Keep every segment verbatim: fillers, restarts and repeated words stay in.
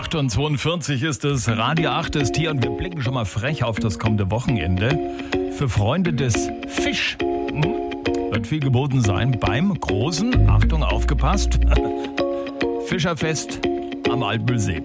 acht und zweiundvierzig ist es. Radio acht ist hier und wir blicken schon mal frech auf das kommende Wochenende. Für Freunde des Fisch hm, wird viel geboten sein beim großen, Achtung, aufgepasst, Fischerfest am Altmühlsee.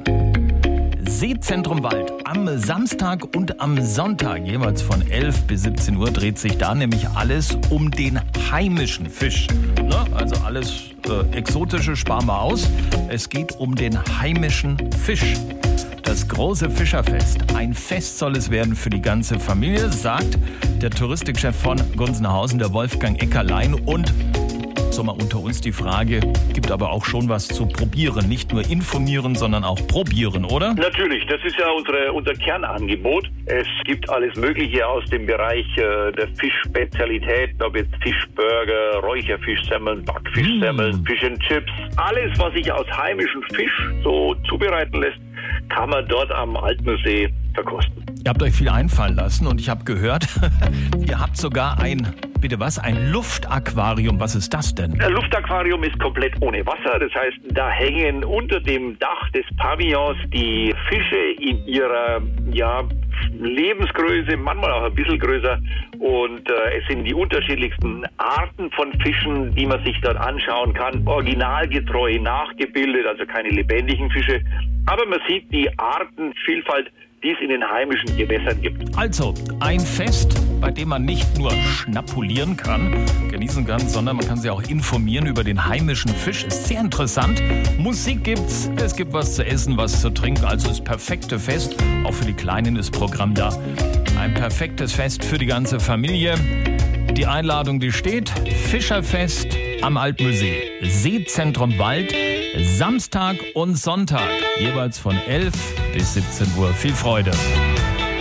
Seezentrum Wald. Am Samstag und am Sonntag, jeweils von elf bis siebzehn Uhr, dreht sich da nämlich alles um den heimischen Fisch. Ne? Also alles äh, Exotische sparen wir aus. Es geht um den heimischen Fisch. Das große Fischerfest. Ein Fest soll es werden für die ganze Familie, sagt der Touristikchef von Gunzenhausen, der Wolfgang Eckerlein. Und so mal unter uns die Frage, gibt aber auch schon was zu probieren. Nicht nur informieren, sondern auch probieren, oder? Natürlich, das ist ja unsere, unser Kernangebot. Es gibt alles Mögliche aus dem Bereich äh, der Fischspezialitäten, ob jetzt Fischburger, Räucherfischsemmeln, Backfischsemmeln, mm. Fish and Chips. Alles, was sich aus heimischem Fisch so zubereiten lässt, kann man dort am Altmühlsee verkosten. Ihr habt euch viel einfallen lassen und ich habe gehört, ihr habt sogar ein, bitte was, ein Luftaquarium. Was ist das denn? Ein Luftaquarium ist komplett ohne Wasser. Das heißt, da hängen unter dem Dach des Pavillons die Fische in ihrer ja, Lebensgröße, manchmal auch ein bisschen größer. Und äh, es sind die unterschiedlichsten Arten von Fischen, die man sich dort anschauen kann. Originalgetreu nachgebildet, also keine lebendigen Fische. Aber man sieht die Artenvielfalt, die es in den heimischen Gewässern gibt. Also, ein Fest, bei dem man nicht nur schnapulieren kann, genießen kann, sondern man kann sich auch informieren über den heimischen Fisch. Ist sehr interessant. Musik gibt's, es gibt was zu essen, was zu trinken. Also das perfekte Fest. Auch für die Kleinen ist Programm da. Ein perfektes Fest für die ganze Familie. Die Einladung, die steht. Fischerfest am Altmühlsee. Seezentrum Wald. Samstag und Sonntag, jeweils von elf bis siebzehn Uhr. Viel Freude!